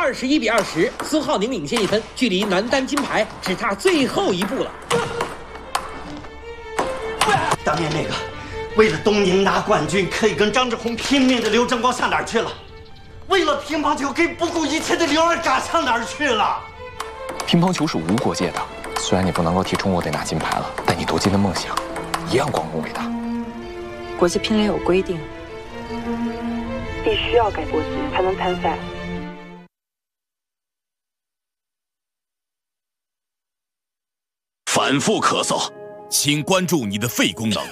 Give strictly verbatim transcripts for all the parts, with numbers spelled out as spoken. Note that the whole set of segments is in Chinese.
二十一比二十，孙浩宁领先一分，距离男单金牌只差最后一步了。 当年那个为了东宁拿冠军可以跟张志宏拼命的刘正光上哪儿去了？为了乒乓球可以不顾一切的刘二嘎上哪儿去了？ 乒乓球是无国界的，虽然你不能够提中国队拿金牌了，但你夺金的梦想一样光荣伟大。 国际乒联有规定，必须要改国籍才能参赛。 反复咳嗽，请关注你的肺功能。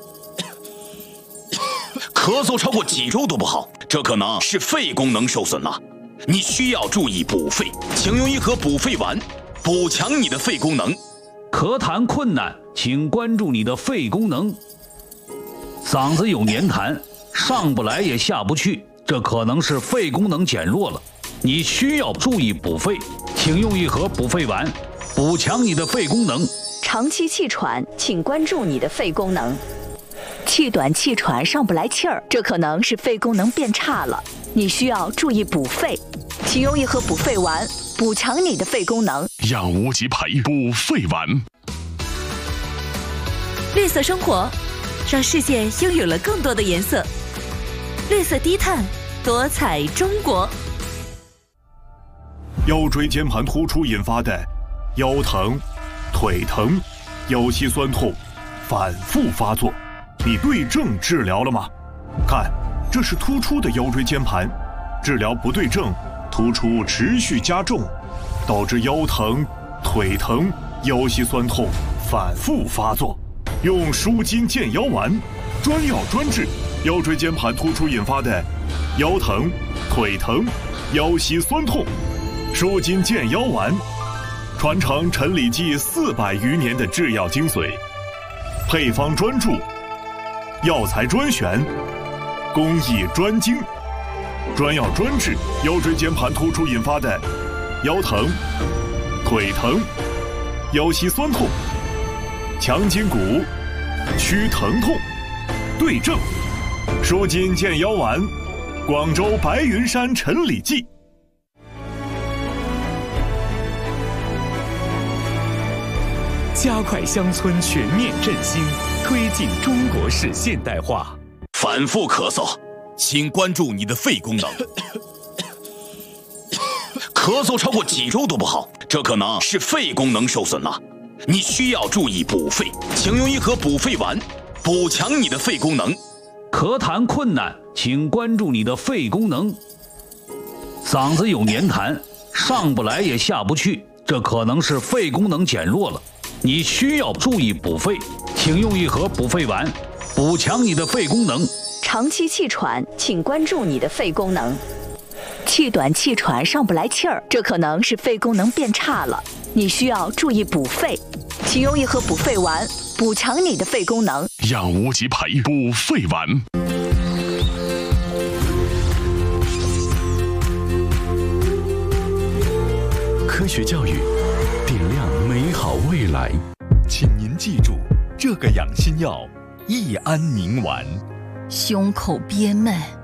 咳嗽超过几周都不好，这可能是肺功能受损了。你需要注意补肺，请用一盒补肺丸，补强你的肺功能。 咳痰困难，请关注你的肺功能。嗓子有黏痰，上不来也下不去，这可能是肺功能减弱了。你需要注意补肺，请用一盒补肺丸，补强你的肺功能。 长期气喘，请关注你的肺功能。气短气喘上不来气儿，这可能是肺功能变差了，你需要注意补肺，请用一盒补肺丸，补强你的肺功能。 让无极牌补肺丸。 绿色生活，让世界拥有了更多的颜色。绿色低碳，多彩中国。 腰椎间盘突出引发的腰疼、腿疼、腰膝酸痛反复发作，你对症治疗了吗？看，这是突出的腰椎间盘，治疗不对症，突出持续加重，导致腰疼、腿疼、腰膝酸痛反复发作。用舒筋健腰丸，专药专治腰椎间盘突出引发的腰疼、腿疼、腰膝酸痛。舒筋健腰丸，传承陈李济四百余年的制药精髓，配方专注，药材专选，工艺专精，专药专治腰椎间盘突出引发的腰疼、腿疼、腰膝酸痛，强筋骨，祛疼痛，对症。舒筋健腰丸，广州白云山陈李济。 加快乡村全面振兴，推进中国式现代化。 反复咳嗽，请关注你的肺功能。咳嗽超过几周都不好，这可能是肺功能受损了。你需要注意补肺，请用一盒补肺丸，补强你的肺功能。 咳痰困难，请关注你的肺功能。嗓子有黏痰，上不来也下不去，这可能是肺功能减弱了。你需要注意补肺，请用一盒补肺丸，补强你的肺功能。 长期气喘，请关注你的肺功能。气短气喘上不来气儿，这可能是肺功能变差了，你需要注意补肺，请用一盒补肺丸，补强你的肺功能。 让无极牌补肺丸。 科学教育，点亮美好未来。请您记住，这个养心药益安宁丸。 胸口憋闷，